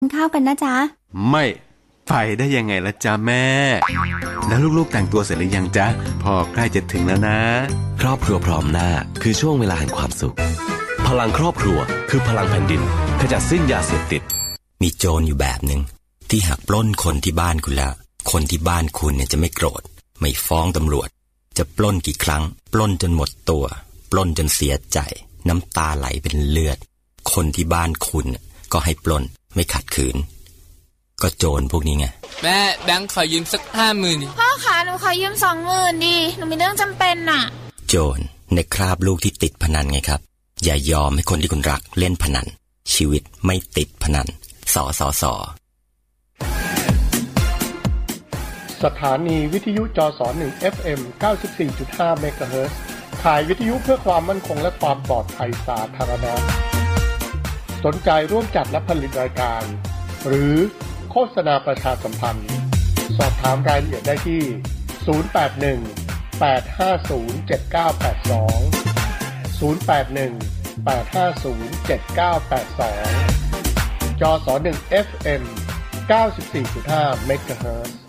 กินข้าวกันนะจ๊ะไม่ไปได้ยังไงล่ะจ๊ะแม่แล้วลูกๆแต่งตัวเสร็จหรือยังจ๊ะพ่อใกล้จะถึงแล้วนะครอบครัวพร้อมหน้าคือช่วงเวลาแห่งความสุขพลังครอบครัวคือพลังแผ่นดินขจัดสิ้นยาเสพติดมีโจรอยู่แบบหนึ่งที่หากปล้นคนที่บ้านคุณแล้วคนที่บ้านคุณเนี่ยจะไม่โกรธไม่ฟ้องตำรวจจะปล้นกี่ครั้งปล้นจนหมดตัวปล้นจนเสียใจน้ำตาไหลเป็นเลือดคนที่บ้านคุณก็ให้ปล้นไม่ขัดขืนก็โจรพวกนี้ไงแม่แบงค์ขอยืมสัก 50,000 ดิพ่อคะหนูขอยืม 20,000 ดิหนูมีเรื่องจำเป็นน่ะโจรในคราบลูกที่ติดพนันไงครับอย่ายอมให้คนที่คุณรักเล่นพนันชีวิตไม่ติดพนันสสสถานีวิทยุจส1 FM 94.5 เมกะเฮิรตซ์ข่ายวิทยุเพื่อความมั่นคงและความปลอดภัยสาธารณะสนใจร่วมจัดและผลิตรายการหรือโฆษณาประชาสัมพันธ์สอบถามรายละเอียดได้ที่081 850 7982 081 850 7982 จส1 FM 94.5 เมกะเฮิรตซ์